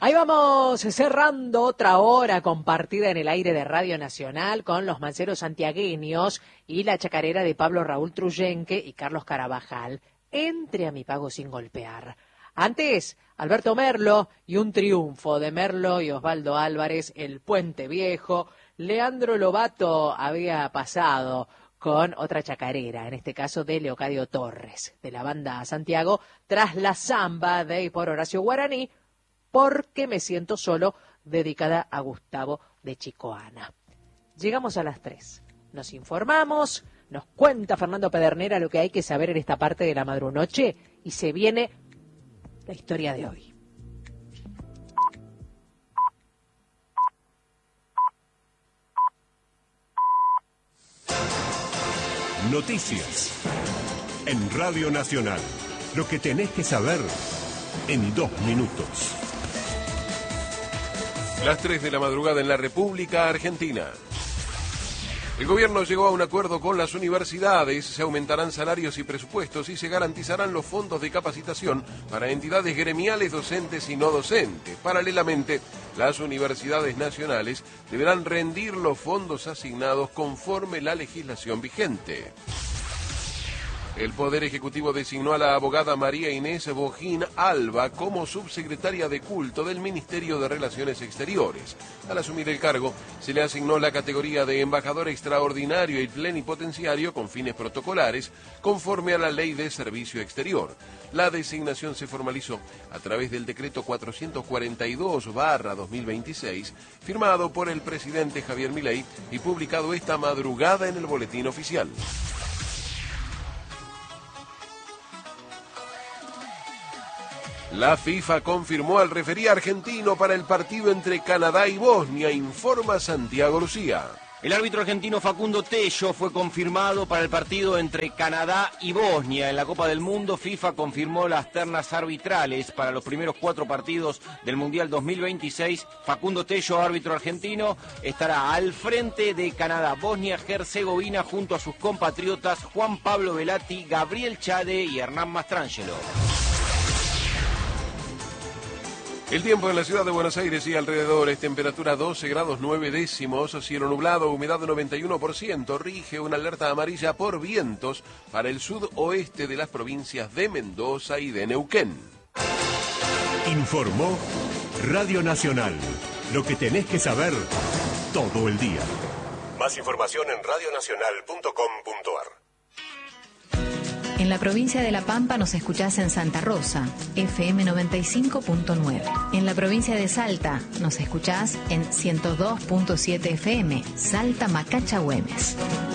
Ahí vamos cerrando otra hora compartida en el aire de Radio Nacional con los manceros santiagueños y la chacarera de Pablo Raúl Truyenque y Carlos Carabajal. Entre a mi pago sin golpear. Antes, Alberto Merlo y un triunfo de Merlo y Osvaldo Álvarez, el Puente Viejo. Leandro Lobato había pasado con otra chacarera, en este caso de Leocadio Torres, de la banda Santiago, tras la samba de y por Horacio Guaraní, Porque me siento solo, dedicada a Gustavo de Chicoana. Llegamos a las 3. Nos informamos, nos cuenta Fernando Pedernera lo que hay que saber en esta parte de la madrunoche y se viene la historia de hoy. Noticias en Radio Nacional. Lo que tenés que saber en 2 minutos. Las 3 de la madrugada en la República Argentina. El gobierno llegó a un acuerdo con las universidades, se aumentarán salarios y presupuestos y se garantizarán los fondos de capacitación para entidades gremiales, docentes y no docentes. Paralelamente, las universidades nacionales deberán rendir los fondos asignados conforme la legislación vigente. El Poder Ejecutivo designó a la abogada María Inés Bojín Alba como subsecretaria de Culto del Ministerio de Relaciones Exteriores. Al asumir el cargo, se le asignó la categoría de embajador extraordinario y plenipotenciario con fines protocolares, conforme a la Ley de Servicio Exterior. La designación se formalizó a través del decreto 442/2026, firmado por el presidente Javier Milei y publicado esta madrugada en el Boletín Oficial. La FIFA confirmó al referí argentino para el partido entre Canadá y Bosnia, informa Santiago Lucía. El árbitro argentino Facundo Tello fue confirmado para el partido entre Canadá y Bosnia. En la Copa del Mundo, FIFA confirmó las ternas arbitrales para los primeros 4 partidos del Mundial 2026. Facundo Tello, árbitro argentino, estará al frente de Canadá, Bosnia-Herzegovina, junto a sus compatriotas Juan Pablo Velati, Gabriel Chade y Hernán Mastrangelo. El tiempo en la ciudad de Buenos Aires y alrededores, temperatura 12 grados 9 décimos, cielo nublado, humedad 91%, rige una alerta amarilla por vientos para el sudoeste de las provincias de Mendoza y de Neuquén. Informó Radio Nacional. Lo que tenés que saber todo el día. Más información en radionacional.com.ar. En la provincia de La Pampa nos escuchás en Santa Rosa, FM 95.9. En la provincia de Salta nos escuchás en 102.7 FM, Salta Macacha Güemes.